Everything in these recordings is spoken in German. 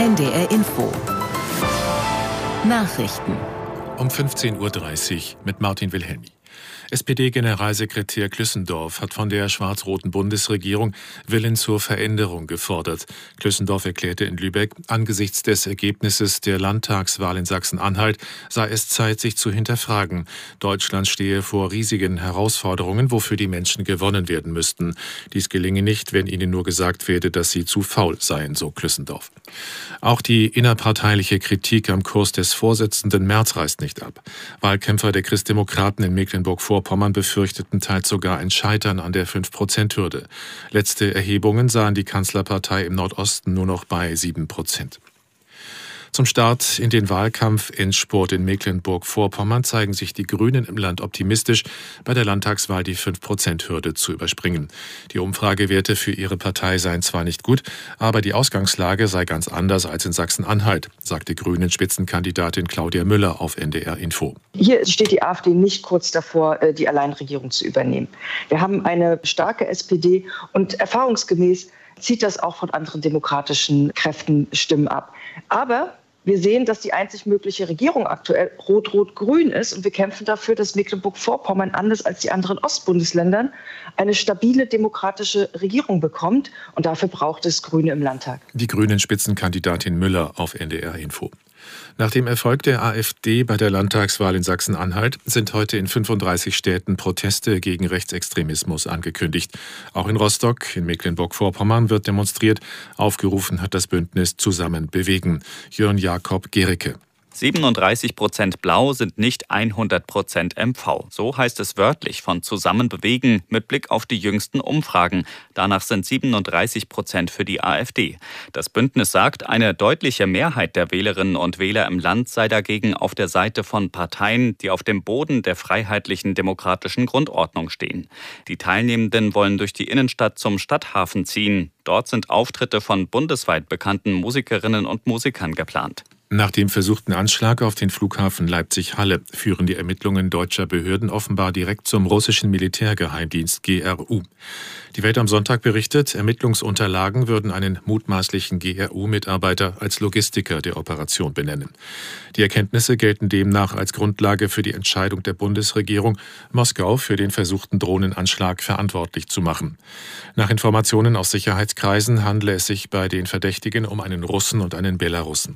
NDR Info. Nachrichten. Um 15:30 Uhr mit Martin Wilhelmi. SPD-Generalsekretär Klüssendorf hat von der schwarz-roten Bundesregierung Willen zur Veränderung gefordert. Klüssendorf erklärte in Lübeck, angesichts des Ergebnisses der Landtagswahl in Sachsen-Anhalt sei es Zeit, sich zu hinterfragen. Deutschland stehe vor riesigen Herausforderungen, wofür die Menschen gewonnen werden müssten. Dies gelinge nicht, wenn ihnen nur gesagt werde, dass sie zu faul seien, so Klüssendorf. Auch die innerparteiliche Kritik am Kurs des Vorsitzenden Merz reißt nicht ab. Wahlkämpfer der Christdemokraten in Mecklenburg-Vorpommern befürchteten teils sogar ein Scheitern an der 5%-Hürde. Letzte Erhebungen sahen die Kanzlerpartei im Nordosten nur noch bei 7%. Zum Start in den Wahlkampf-Endspurt in Mecklenburg-Vorpommern zeigen sich die Grünen im Land optimistisch, bei der Landtagswahl die 5%-Hürde zu überspringen. Die Umfragewerte für ihre Partei seien zwar nicht gut, aber die Ausgangslage sei ganz anders als in Sachsen-Anhalt, sagte Grünen-Spitzenkandidatin Claudia Müller auf NDR Info. Hier steht die AfD nicht kurz davor, die Alleinregierung zu übernehmen. Wir haben eine starke SPD und erfahrungsgemäß zieht das auch von anderen demokratischen Kräften Stimmen ab. Aber wir sehen, dass die einzig mögliche Regierung aktuell rot-rot-grün ist und wir kämpfen dafür, dass Mecklenburg-Vorpommern anders als die anderen Ostbundesländern eine stabile demokratische Regierung bekommt und dafür braucht es Grüne im Landtag. Die Grünen-Spitzenkandidatin Müller auf NDR Info. Nach dem Erfolg der AfD bei der Landtagswahl in Sachsen-Anhalt sind heute in 35 Städten Proteste gegen Rechtsextremismus angekündigt. Auch in Rostock, in Mecklenburg-Vorpommern wird demonstriert. Aufgerufen hat das Bündnis Zusammen bewegen. Jörn Jakob Gericke. 37% Blau sind nicht 100% MV. So heißt es wörtlich von Zusammen bewegen mit Blick auf die jüngsten Umfragen. Danach sind 37% für die AfD. Das Bündnis sagt, eine deutliche Mehrheit der Wählerinnen und Wähler im Land sei dagegen auf der Seite von Parteien, die auf dem Boden der freiheitlichen demokratischen Grundordnung stehen. Die Teilnehmenden wollen durch die Innenstadt zum Stadthafen ziehen. Dort sind Auftritte von bundesweit bekannten Musikerinnen und Musikern geplant. Nach dem versuchten Anschlag auf den Flughafen Leipzig-Halle führen die Ermittlungen deutscher Behörden offenbar direkt zum russischen Militärgeheimdienst GRU. Die Welt am Sonntag berichtet, Ermittlungsunterlagen würden einen mutmaßlichen GRU-Mitarbeiter als Logistiker der Operation benennen. Die Erkenntnisse gelten demnach als Grundlage für die Entscheidung der Bundesregierung, Moskau für den versuchten Drohnenanschlag verantwortlich zu machen. Nach Informationen aus Sicherheitskreisen handle es sich bei den Verdächtigen um einen Russen und einen Belarussen.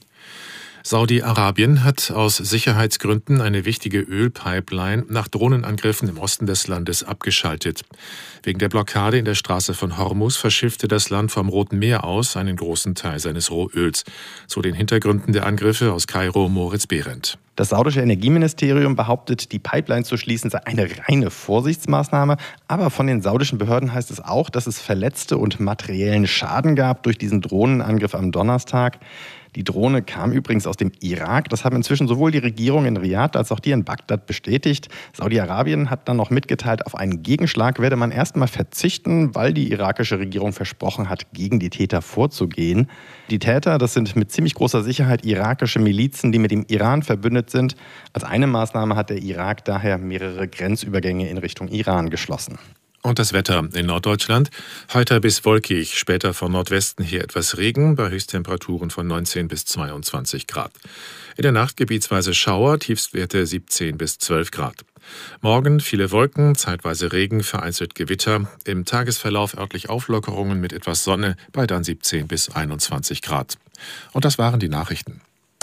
Saudi-Arabien hat aus Sicherheitsgründen eine wichtige Ölpipeline nach Drohnenangriffen im Osten des Landes abgeschaltet. Wegen der Blockade in der Straße von Hormuz verschiffte das Land vom Roten Meer aus einen großen Teil seines Rohöls. Zu den Hintergründen der Angriffe aus Kairo Moritz Behrendt. Das saudische Energieministerium behauptet, die Pipeline zu schließen sei eine reine Vorsichtsmaßnahme. Aber von den saudischen Behörden heißt es auch, dass es Verletzte und materiellen Schaden gab durch diesen Drohnenangriff am Donnerstag. Die Drohne kam übrigens aus dem Irak. Das haben inzwischen sowohl die Regierung in Riad als auch die in Bagdad bestätigt. Saudi-Arabien hat dann noch mitgeteilt, auf einen Gegenschlag werde man erstmal verzichten, weil die irakische Regierung versprochen hat, gegen die Täter vorzugehen. Die Täter, das sind mit ziemlich großer Sicherheit irakische Milizen, die mit dem Iran verbündet sind. Als eine Maßnahme hat der Irak daher mehrere Grenzübergänge in Richtung Iran geschlossen. Und das Wetter in Norddeutschland. Heiter bis wolkig, später von Nordwesten her etwas Regen, bei Höchsttemperaturen von 19 bis 22 Grad. In der Nacht gebietsweise Schauer, Tiefstwerte 17 bis 12 Grad. Morgen viele Wolken, zeitweise Regen, vereinzelt Gewitter. Im Tagesverlauf örtlich Auflockerungen mit etwas Sonne bei dann 17 bis 21 Grad. Und das waren die Nachrichten.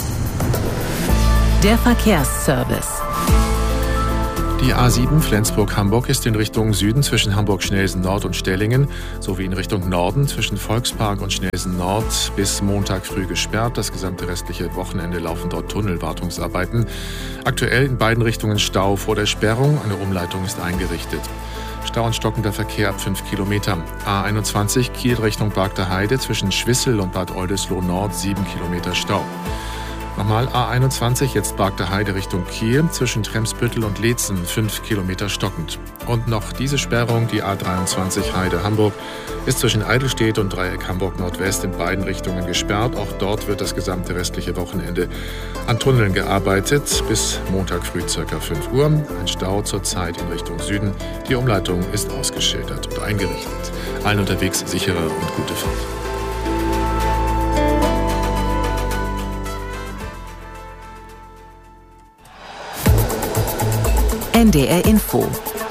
Der Verkehrsservice. Die A7 Flensburg-Hamburg ist in Richtung Süden zwischen Hamburg-Schnelsen-Nord und Stellingen sowie in Richtung Norden zwischen Volkspark und Schnelsen-Nord bis Montag früh gesperrt. Das gesamte restliche Wochenende laufen dort Tunnelwartungsarbeiten. Aktuell in beiden Richtungen Stau vor der Sperrung. Eine Umleitung ist eingerichtet. Stau und stockender Verkehr ab 5 Kilometern. A21 Kiel Richtung Bargter Heide zwischen Schwissel und Bad Oldesloe-Nord 7 Kilometer Stau. Nochmal A21, jetzt Bargter Heide Richtung Kiel, zwischen Tremsbüttel und Leetzen 5 Kilometer stockend. Und noch diese Sperrung, die A23 Heide Hamburg, ist zwischen Eidelstedt und Dreieck Hamburg Nordwest in beiden Richtungen gesperrt. Auch dort wird das gesamte restliche Wochenende an Tunneln gearbeitet. Bis Montag früh ca. 5 Uhr. Ein Stau zurzeit in Richtung Süden. Die Umleitung ist ausgeschildert und eingerichtet. Allen unterwegs sichere und gute Fahrt. NDR Info.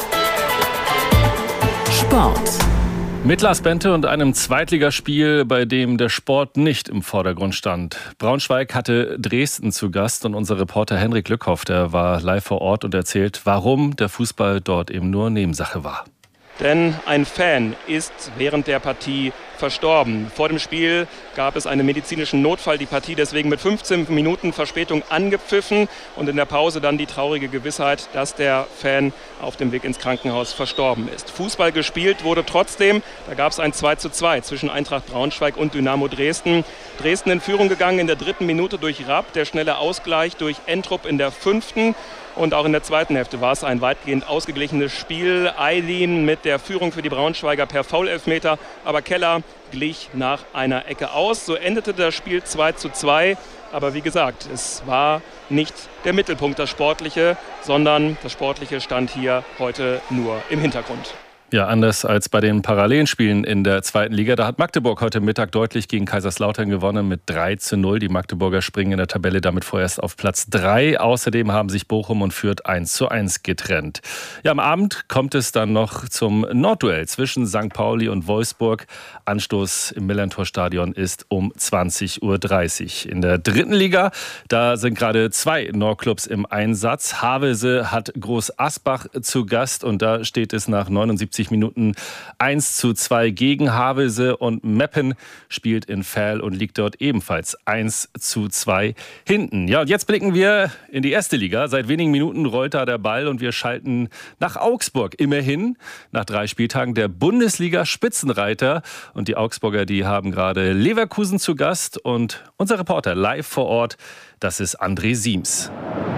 Sport. Mit Lars Bente und einem Zweitligaspiel, bei dem der Sport nicht im Vordergrund stand. Braunschweig hatte Dresden zu Gast und unser Reporter Henrik Lückhoff, der war live vor Ort und erzählt, warum der Fußball dort eben nur Nebensache war. Denn ein Fan ist während der Partie verstorben. Vor dem Spiel gab es einen medizinischen Notfall, die Partie deswegen mit 15 Minuten Verspätung angepfiffen und in der Pause dann die traurige Gewissheit, dass der Fan auf dem Weg ins Krankenhaus verstorben ist. Fußball gespielt wurde trotzdem, da gab es ein 2:2 zwischen Eintracht Braunschweig und Dynamo Dresden. Dresden in Führung gegangen in der 3. Minute durch Rapp, der schnelle Ausgleich durch Entrup in der 5. Und auch in der 2. Hälfte war es ein weitgehend ausgeglichenes Spiel. Aylin mit der Führung für die Braunschweiger per Foul-Elfmeter, aber Keller glich nach einer Ecke aus. So endete das Spiel 2:2. Aber wie gesagt, es war nicht der Mittelpunkt, das Sportliche, sondern das Sportliche stand hier heute nur im Hintergrund. Ja, anders als bei den Parallelspielen in der 2. Liga. Da hat Magdeburg heute Mittag deutlich gegen Kaiserslautern gewonnen mit 3:0. Die Magdeburger springen in der Tabelle damit vorerst auf Platz 3. Außerdem haben sich Bochum und Fürth 1:1 getrennt. Ja, am Abend kommt es dann noch zum Nordduell zwischen St. Pauli und Wolfsburg. Anstoß im Millerntor-Stadion ist um 20:30 Uhr. In der 3. Liga, da sind gerade 2 Nordclubs im Einsatz. Havelse hat Groß Asbach zu Gast und da steht es nach 79 Minuten 1:2 gegen Havelse und Meppen spielt in Verl und liegt dort ebenfalls 1:2 hinten. Ja, und jetzt blicken wir in die 1. Liga. Seit wenigen Minuten rollt da der Ball und wir schalten nach Augsburg. Immerhin nach 3 Spieltagen der Bundesliga-Spitzenreiter. Und die Augsburger, die haben gerade Leverkusen zu Gast. Und unser Reporter live vor Ort, das ist André Siems.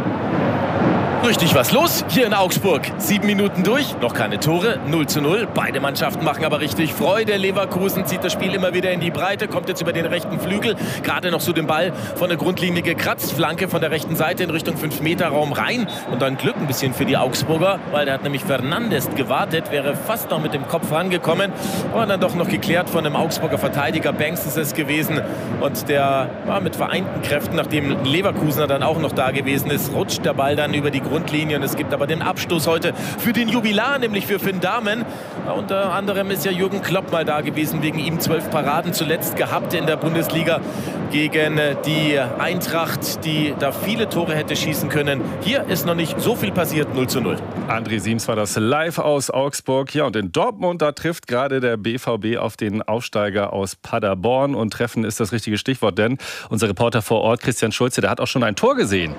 Richtig was los hier in Augsburg. 7 Minuten durch, noch keine Tore, 0:0. Beide Mannschaften machen aber richtig Freude. Leverkusen zieht das Spiel immer wieder in die Breite, kommt jetzt über den rechten Flügel. Gerade noch so den Ball von der Grundlinie gekratzt. Flanke von der rechten Seite in Richtung 5-Meter-Raum rein. Und dann Glück ein bisschen für die Augsburger, weil da hat nämlich Fernandes gewartet, wäre fast noch mit dem Kopf rangekommen. Aber dann doch noch geklärt von dem Augsburger Verteidiger. Banks ist es gewesen. Und der war mit vereinten Kräften, nachdem Leverkusener dann auch noch da gewesen ist, rutscht der Ball dann über die Grundlinie und es gibt aber den Abstoß heute für den Jubilar, nämlich für Finn Dahmen. Unter anderem ist ja Jürgen Klopp mal da gewesen, wegen ihm 12 Paraden zuletzt gehabt in der Bundesliga gegen die Eintracht, die da viele Tore hätte schießen können. Hier ist noch nicht so viel passiert, 0:0. André Siems war das live aus Augsburg. Ja, und in Dortmund, da trifft gerade der BVB auf den Aufsteiger aus Paderborn. Und treffen ist das richtige Stichwort, denn unser Reporter vor Ort, Christian Schulze, der hat auch schon ein Tor gesehen.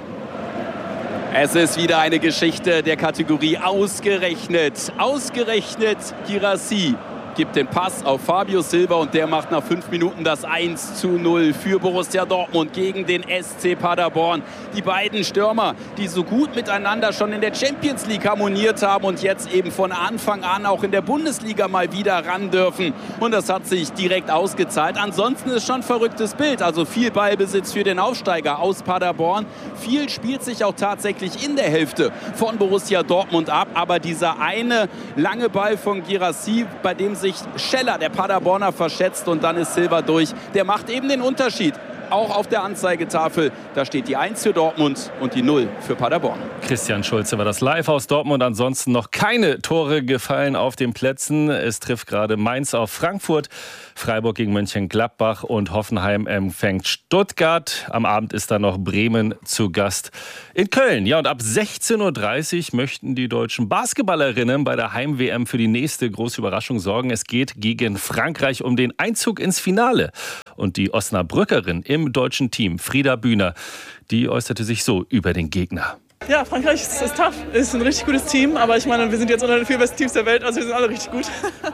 Es ist wieder eine Geschichte der Kategorie ausgerechnet. Ausgerechnet Guirassy gibt den Pass auf Fabio Silva und der macht nach 5 Minuten das 1:0 für Borussia Dortmund gegen den SC Paderborn. Die beiden Stürmer, die so gut miteinander schon in der Champions League harmoniert haben und jetzt eben von Anfang an auch in der Bundesliga mal wieder ran dürfen. Und das hat sich direkt ausgezahlt. Ansonsten ist schon ein verrücktes Bild. Also viel Ballbesitz für den Aufsteiger aus Paderborn. Viel spielt sich auch tatsächlich in der Hälfte von Borussia Dortmund ab. Aber dieser eine lange Ball von Guirassy, bei dem sich Scheller, der Paderborner, verschätzt und dann ist Silva durch. Der macht eben den Unterschied. Auch auf der Anzeigetafel, da steht die 1 für Dortmund und die 0 für Paderborn. Christian Schulze war das live aus Dortmund. Ansonsten noch keine Tore gefallen auf den Plätzen. Es trifft gerade Mainz auf Frankfurt, Freiburg gegen Mönchengladbach und Hoffenheim empfängt Stuttgart. Am Abend ist dann noch Bremen zu Gast in Köln. Ja, und ab 16:30 Uhr möchten die deutschen Basketballerinnen bei der Heim-WM für die nächste große Überraschung sorgen. Es geht gegen Frankreich um den Einzug ins Finale. Und die Osnabrückerin im deutschen Team, Frieda Bühner, die äußerte sich so über den Gegner. Ja, Frankreich ist tough, ist ein richtig gutes Team, aber ich meine, wir sind jetzt unter den 4 besten Teams der Welt, also wir sind alle richtig gut.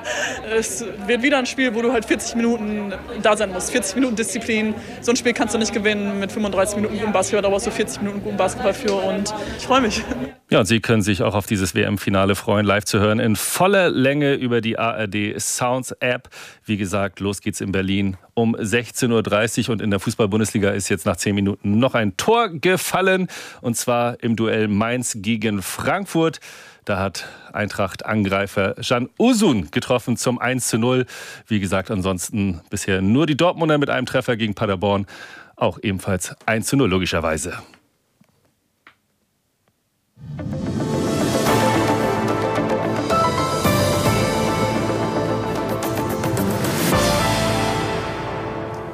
Es wird wieder ein Spiel, wo du halt 40 Minuten da sein musst, 40 Minuten Disziplin. So ein Spiel kannst du nicht gewinnen mit 35 Minuten guten Basketball, da brauchst du 40 Minuten guten Basketball für und ich freue mich. Ja, und Sie können sich auch auf dieses WM-Finale freuen, live zu hören, in voller Länge über die ARD Sounds App. Wie gesagt, los geht's in Berlin um 16:30 Uhr und in der Fußball-Bundesliga ist jetzt nach 10 Minuten noch ein Tor gefallen und zwar im Duell Mainz gegen Frankfurt. Da hat Eintracht-Angreifer Can Uzun getroffen zum 1:0. Wie gesagt, ansonsten bisher nur die Dortmunder mit einem Treffer gegen Paderborn. Auch ebenfalls 1:0 logischerweise.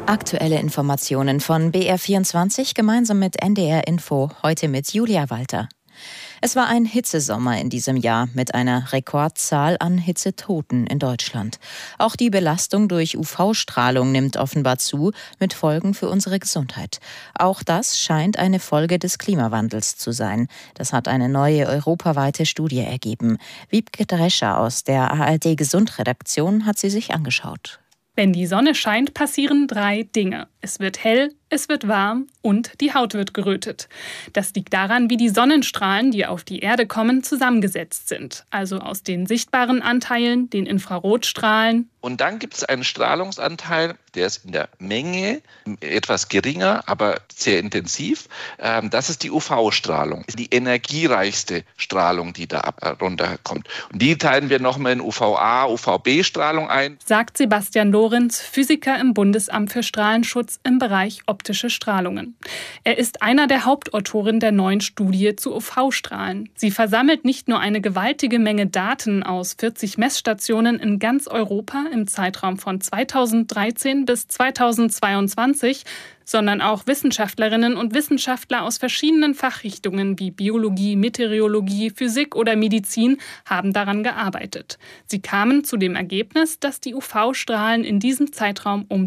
Aktuelle Informationen von BR24 gemeinsam mit NDR Info, heute mit Julia Walter. Es war ein Hitzesommer in diesem Jahr mit einer Rekordzahl an Hitzetoten in Deutschland. Auch die Belastung durch UV-Strahlung nimmt offenbar zu, mit Folgen für unsere Gesundheit. Auch das scheint eine Folge des Klimawandels zu sein. Das hat eine neue europaweite Studie ergeben. Wiebke Drescher aus der ARD Gesundredaktion hat sie sich angeschaut. Wenn die Sonne scheint, passieren 3 Dinge. Es wird hell, es wird warm und die Haut wird gerötet. Das liegt daran, wie die Sonnenstrahlen, die auf die Erde kommen, zusammengesetzt sind. Also aus den sichtbaren Anteilen, den Infrarotstrahlen. Und dann gibt es einen Strahlungsanteil, der ist in der Menge etwas geringer, aber sehr intensiv. Das ist die UV-Strahlung, die energiereichste Strahlung, die da runterkommt. Und die teilen wir nochmal in UVA, UVB-Strahlung ein. Sagt Sebastian Lorenz, Physiker im Bundesamt für Strahlenschutz im Bereich optische Strahlungen. Er ist einer der Hauptautoren der neuen Studie zu UV-Strahlen. Sie versammelt nicht nur eine gewaltige Menge Daten aus 40 Messstationen in ganz Europa im Zeitraum von 2013 bis 2022, sondern auch Wissenschaftlerinnen und Wissenschaftler aus verschiedenen Fachrichtungen wie Biologie, Meteorologie, Physik oder Medizin haben daran gearbeitet. Sie kamen zu dem Ergebnis, dass die UV-Strahlen in diesem Zeitraum um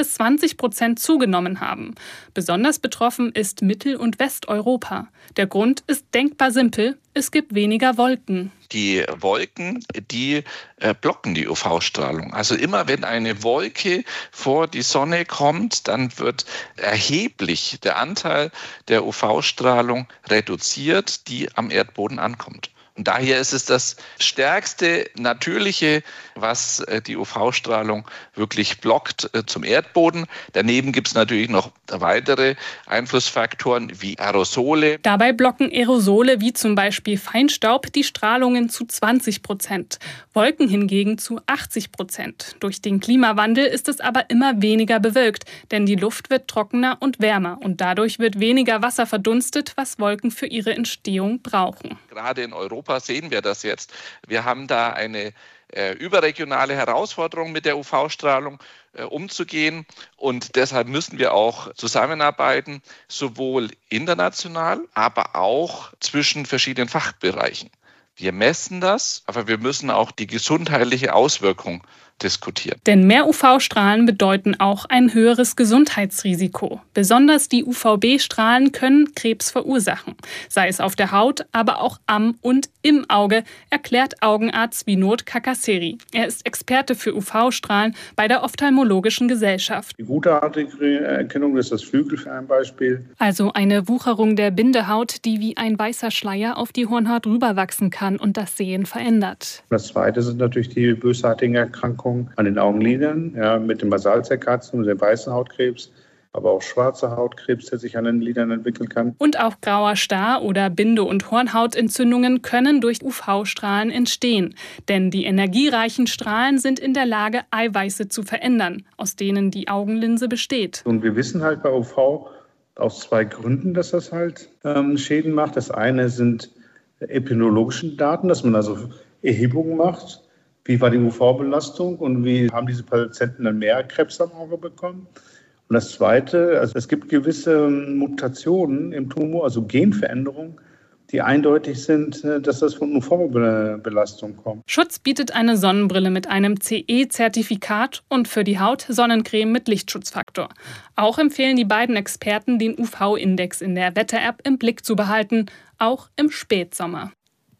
10-20% zugenommen haben. Besonders betroffen ist Mittel- und Westeuropa. Der Grund ist denkbar simpel: es gibt weniger Wolken. Die Wolken, die blocken die UV-Strahlung. Also immer wenn eine Wolke vor die Sonne kommt, dann wird erheblich der Anteil der UV-Strahlung reduziert, die am Erdboden ankommt. Und daher ist es das stärkste Natürliche, was die UV-Strahlung wirklich blockt zum Erdboden. Daneben gibt es natürlich noch weitere Einflussfaktoren wie Aerosole. Dabei blocken Aerosole wie zum Beispiel Feinstaub die Strahlungen zu 20%, Wolken hingegen zu 80%. Durch den Klimawandel ist es aber immer weniger bewölkt, denn die Luft wird trockener und wärmer und dadurch wird weniger Wasser verdunstet, was Wolken für ihre Entstehung brauchen. Gerade in Europa sehen wir das jetzt. Wir haben da eine überregionale Herausforderung mit der UV-Strahlung umzugehen und deshalb müssen wir auch zusammenarbeiten, sowohl international, aber auch zwischen verschiedenen Fachbereichen. Wir messen das, aber wir müssen auch die gesundheitliche Auswirkung diskutieren. Denn mehr UV-Strahlen bedeuten auch ein höheres Gesundheitsrisiko. Besonders die UVB-Strahlen können Krebs verursachen. Sei es auf der Haut, aber auch am und im Auge, erklärt Augenarzt Vinod Kakaseri. Er ist Experte für UV-Strahlen bei der Ophthalmologischen Gesellschaft. Die gutartige Erkennung ist das Flügel für ein Beispiel. Also eine Wucherung der Bindehaut, die wie ein weißer Schleier auf die Hornhaut rüberwachsen kann und das Sehen verändert. Das Zweite sind natürlich die bösartigen Erkrankungen an den Augenlidern, mit dem Basalzellkarzinom, dem weißen Hautkrebs, aber auch schwarzer Hautkrebs, der sich an den Lidern entwickeln kann. Und auch grauer Star oder Binde- und Hornhautentzündungen können durch UV-Strahlen entstehen. Denn die energiereichen Strahlen sind in der Lage, Eiweiße zu verändern, aus denen die Augenlinse besteht. Und wir wissen halt bei UV aus 2 Gründen, dass das halt Schäden macht. Das eine sind epidemiologische Daten, dass man also Erhebungen macht. Wie war die UV-Belastung und wie haben diese Patienten dann mehr Krebs am Auge bekommen? Und das Zweite, also es gibt gewisse Mutationen im Tumor, also Genveränderungen, die eindeutig sind, dass das von UV-Belastung kommt. Schutz bietet eine Sonnenbrille mit einem CE-Zertifikat und für die Haut Sonnencreme mit Lichtschutzfaktor. Auch empfehlen die beiden Experten, den UV-Index in der Wetter-App im Blick zu behalten, auch im Spätsommer.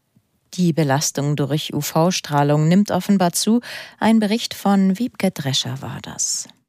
Die Belastung durch UV-Strahlung nimmt offenbar zu. Ein Bericht von Wiebke Drescher war das.